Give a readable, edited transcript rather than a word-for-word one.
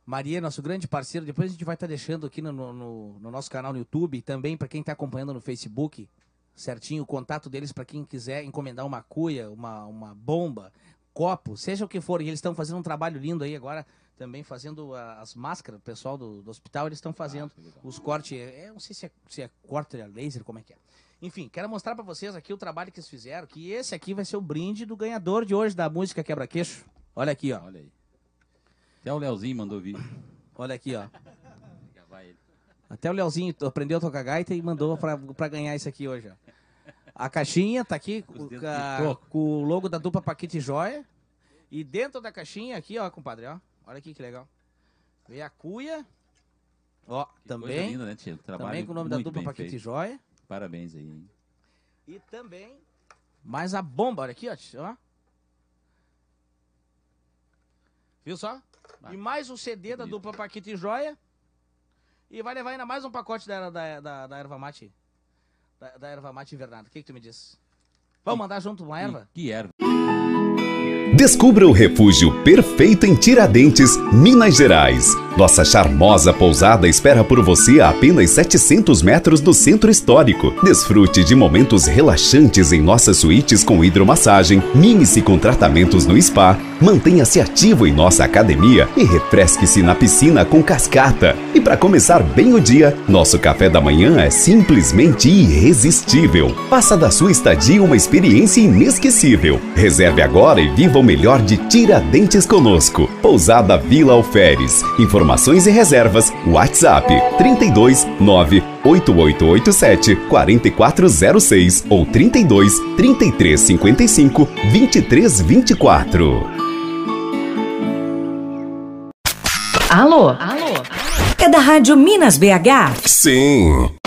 Maria, nosso grande parceiro. Depois a gente vai estar deixando aqui no nosso canal no YouTube e também para quem está acompanhando no Facebook, certinho, o contato deles para quem quiser encomendar uma cuia, uma bomba, copo, seja o que for. E eles estão fazendo um trabalho lindo aí agora, também fazendo as máscaras. O pessoal do hospital, eles estão fazendo os cortes. Não sei se é corte a laser, como é que é. Enfim, quero mostrar para vocês aqui o trabalho que eles fizeram, que esse aqui vai ser o brinde do ganhador de hoje da música Quebra-Queixo. Olha aqui, ó. Olha aí. Até o Leozinho mandou vir. Olha aqui, ó. Até o Leozinho aprendeu a tocar gaita e mandou pra ganhar isso aqui hoje, ó. A caixinha tá aqui com o logo da dupla Paquita e Joia. E dentro da caixinha aqui, ó, compadre, ó. Olha aqui que legal. Veio a cuia. Ó, Que também. coisa linda, né, tia? Também com o nome da dupla Paquita e Joia. Parabéns aí, hein? E também mais a bomba, olha aqui, ó. Viu só? E mais o CD da dupla Paquita e Joia. E vai levar ainda mais um pacote da erva mate. Da erva mate invernada. O que tu me diz? Vamos mandar junto uma erva? Que erva? Descubra o refúgio perfeito em Tiradentes, Minas Gerais. Nossa charmosa pousada espera por você a apenas 700 metros do centro histórico. Desfrute de momentos relaxantes em nossas suítes com hidromassagem, mime-se com tratamentos no spa, mantenha-se ativo em nossa academia e refresque-se na piscina com cascata. E para começar bem o dia, nosso café da manhã é simplesmente irresistível. Faça da sua estadia uma experiência inesquecível. Reserve agora e viva o melhor de Tiradentes conosco. Pousada Vila Alferes. Informações e reservas, WhatsApp 32 98887 4406 ou 32 3355 2324. Alô? É da Rádio Minas BH? Sim.